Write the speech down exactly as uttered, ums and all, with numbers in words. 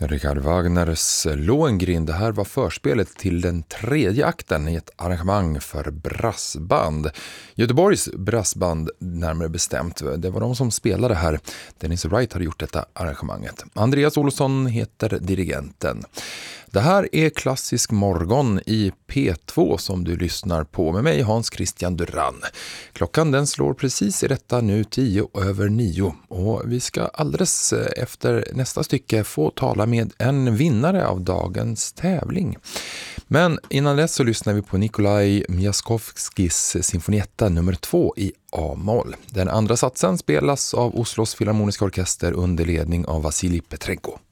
Richard Wagners Lohengrin, det här var förspelet till den tredje akten i ett arrangemang för brassband. Göteborgs brassband närmare bestämt, det var de som spelade här. Dennis Wright hade gjort detta arrangemanget. Andreas Olsson heter dirigenten. Det här är Klassisk morgon i P två som du lyssnar på med mig, Hans Christian Duran. Klockan den slår precis i detta nu tio över nio och vi ska alldeles efter nästa stycke få tala med en vinnare av dagens tävling. Men innan dess så lyssnar vi på Nikolaj Miaskovskis symfonietta nummer två i A-moll. Den andra satsen spelas av Oslos Filharmoniska orkester under ledning av Vasilij Petrenko.